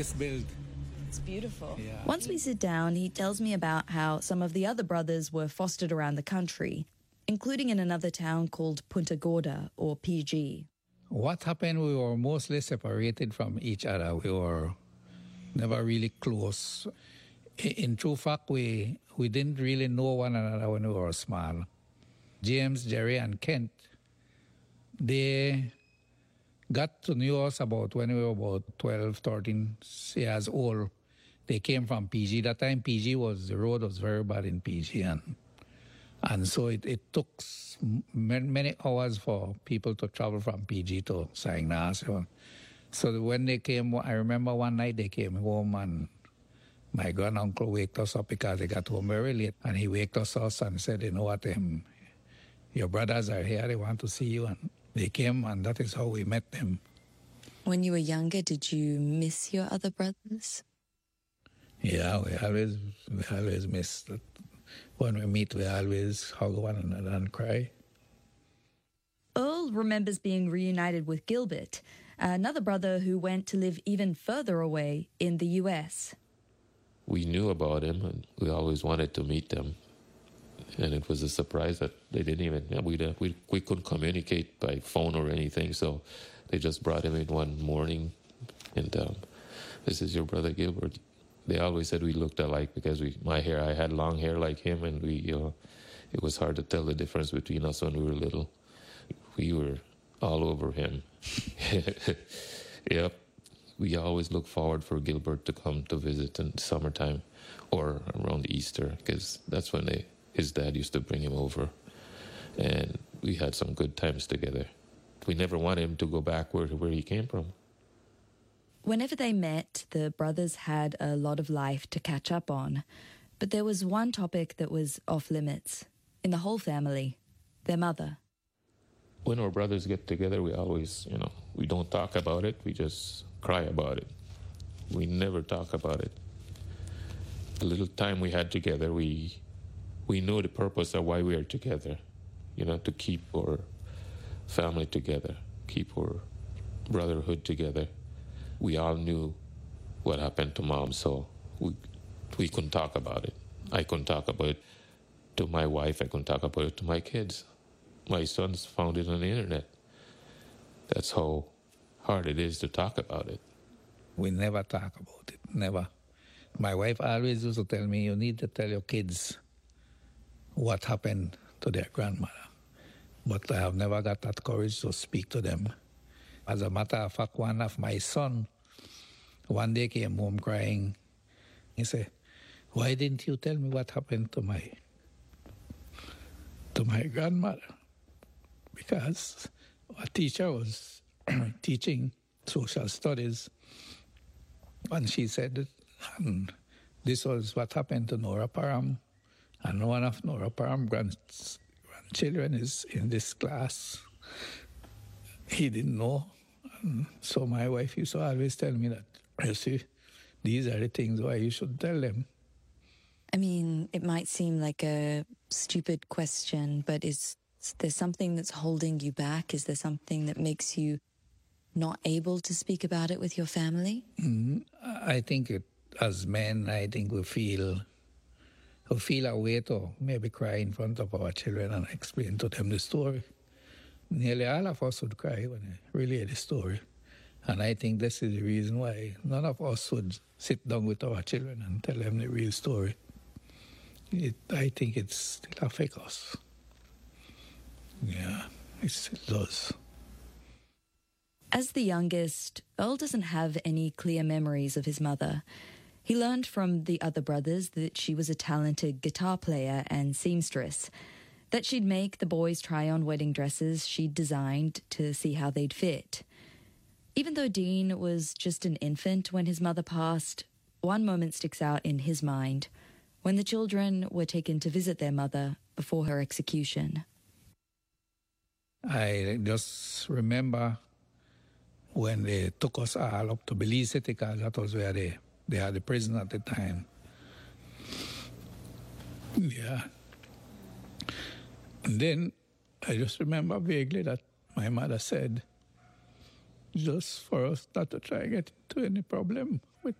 It's built. It's beautiful. Yeah. Once we sit down, he tells me about how some of the other brothers were fostered around the country, including in another town called Punta Gorda, or PG. What happened, we were mostly separated from each other. We were never really close. In true fact, we didn't really know one another when we were small. James, Jerry, and Kent, they got to know us about when we were about 12, 13 years old. They came from PG. That time, the road was very bad in PG. And so it took many hours for people to travel from PG to St. Ignacio. So when they came, I remember one night they came home and my granduncle waked us up because they got home very late. And he waked us up and said, you know what, your brothers are here, they want to see you. And they came, and that is how we met them. When you were younger, did you miss your other brothers? Yeah, we always miss that. When we meet, we always hug one another and cry. Earl remembers being reunited with Gilbert, another brother who went to live even further away in the US. We knew about him, and we always wanted to meet them. And it was a surprise that they didn't even, we couldn't communicate by phone or anything, so they just brought him in one morning, and this is your brother Gilbert. They always said we looked alike because I had long hair like him, and it was hard to tell the difference between us when we were little. We were all over him. Yep. We always look forward for Gilbert to come to visit in summertime or around Easter, because that's when his dad used to bring him over. And we had some good times together. We never wanted him to go back where he came from. Whenever they met, the brothers had a lot of life to catch up on. But there was one topic that was off limits in the whole family: their mother. When our brothers get together, we always, we don't talk about it, we just cry about it. We never talk about it. The little time we had together, we knew the purpose of why we are together, to keep our family together, keep our brotherhood together. We all knew what happened to Mom, so we couldn't talk about it. I couldn't talk about it to my wife. I couldn't talk about it to my kids. My sons found it on the internet. That's how hard it is to talk about it. We never talk about it, never. My wife always used to tell me, you need to tell your kids what happened to their grandmother. But I have never got that courage to speak to them. As a matter of fact, one of my son one day came home crying. He said, why didn't you tell me what happened to my grandmother? Because a teacher was teaching social studies, and she said, this was what happened to Nora Parham, and one of Nora Parham's grandchildren is in this class. He didn't know. And so my wife used to always tell me that, you see, these are the things why you should tell them. I mean, it might seem like a stupid question, but is there something that's holding you back? Is there something that makes you not able to speak about it with your family? I think as men, I think we feel a way to maybe cry in front of our children and explain to them the story. Nearly all of us would cry when we really hear the story. And I think this is the reason why none of us would sit down with our children and tell them the real story. I think it still affects us. Yeah, it still does. As the youngest, Earl doesn't have any clear memories of his mother. He learned from the other brothers that she was a talented guitar player and seamstress, that she'd make the boys try on wedding dresses she'd designed to see how they'd fit. Even though Dean was just an infant when his mother passed, one moment sticks out in his mind: when the children were taken to visit their mother before her execution. I just remember when they took us all up to Belize City, because that was where they had the prison at the time. Yeah. And then I just remember vaguely that my mother said, just for us not to try to get into any problem.